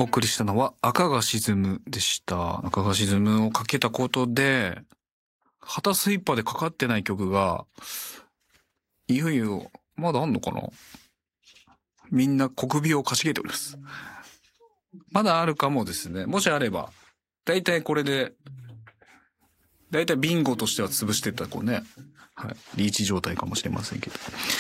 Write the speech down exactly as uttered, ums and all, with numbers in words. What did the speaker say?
お送りしたのは赤が沈むでした。赤が沈むをかけたことで、旗スイーパーでかかってない曲が、いよいよ、まだあんのかな？みんな小首をかしげております。まだあるかもですね。もしあれば、だいたいこれで、だいたいビンゴとしては潰してったこうね、はい、リーチ状態かもしれませんけど。